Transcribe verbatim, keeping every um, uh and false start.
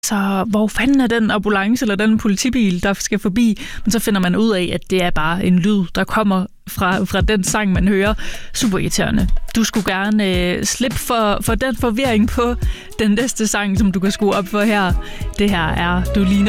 Så hvor fanden er den ambulance eller den politibil, der skal forbi? Men så finder man ud af, at det er bare en lyd, der kommer fra, fra den sang, man hører. Super irriterende. Du skulle gerne øh, slippe for, for den forvirring på den næste sang, som du kan skrue op for her. Det her er Du ligner